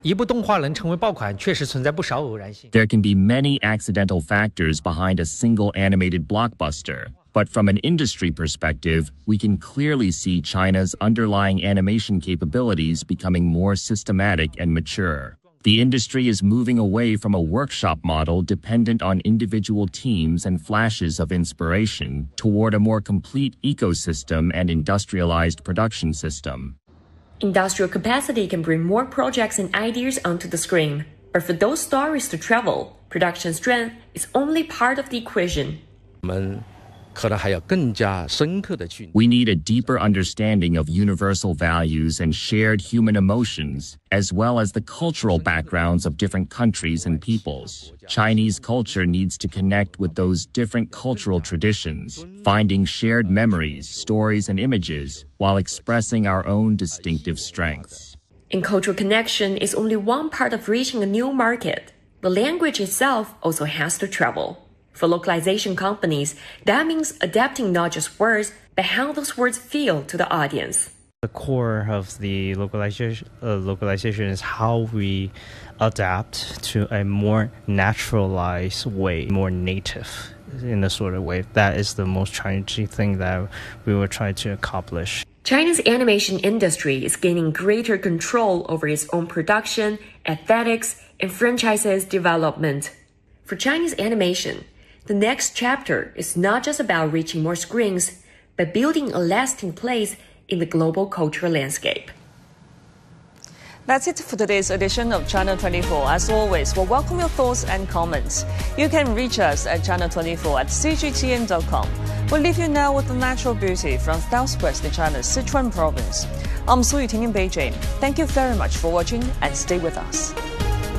一部动画能成为爆款，确实存在不少偶然性。 There can be many accidental factors behind a single animated blockbuster. But from an industry perspective, we can clearly see China's underlying animation capabilities becoming more systematic and mature. The industry is moving away from a workshop model dependent on individual teams and flashes of inspiration toward a more complete ecosystem and industrialized production system. Industrial capacity can bring more projects and ideas onto the screen. But for those stories to travel, production strength is only part of the equation. We need a deeper understanding of universal values and shared human emotions, as well as the cultural backgrounds of different countries and peoples. Chinese culture needs to connect with those different cultural traditions, finding shared memories, stories, and images, while expressing our own distinctive strengths. And cultural connection is only one part of reaching a new market. The language itself also has to travel. For localization companies, that means adapting not just words, but how those words feel to the audience. The core of the localization is how we adapt to a more naturalized way, more native in a sort of way. That is the most challenging thing that we will try to accomplish. China's animation industry is gaining greater control over its own production, aesthetics, and franchises development. For Chinese animation, the next chapter is not just about reaching more screens, but building a lasting place in the global cultural landscape. That's it for today's edition of China 24. As always, we'll welcome your thoughts and comments. You can reach us at china24@cgtn.com. We'll leave you now with the natural beauty from southwest China's Sichuan province. I'm Su Yuting in Beijing. Thank you very much for watching and stay with us.